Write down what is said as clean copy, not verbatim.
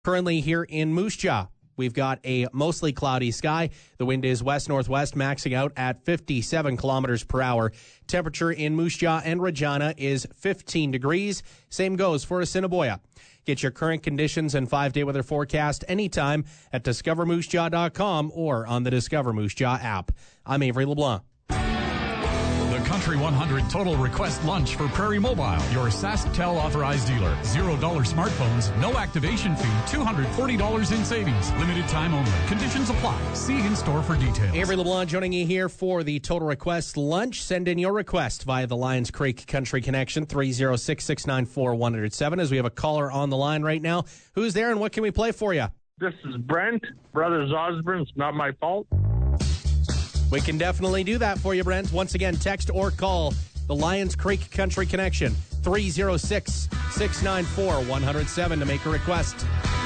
Currently here in Moose Jaw, we've got a mostly cloudy sky. The wind is west-northwest, maxing out at 57 kilometers per hour. Temperature in Moose Jaw and Regina is 15 degrees. Same goes for Assiniboia. Get your current conditions and 5-day weather forecast anytime at discovermoosejaw.com or on the Discover Moose Jaw app. I'm Avery LeBlanc. Country 100 Total Request Lunch for Prairie Mobile, your SaskTel authorized dealer. $0 smartphones, no activation fee, $240 in savings. Limited time only. Conditions apply. See in-store for details. Avery LeBlanc joining you here for the Total Request Lunch. Send in your request via the Lions Creek Country Connection, 306-694-107, as we have a caller on the line right now. Who's there and what can we play for you? This is Brent, Brothers Osborne. It's not my fault. We can definitely do that for you, Brent. Once again, text or call the Lions Creek Country Connection, 306-694-107 to make a request.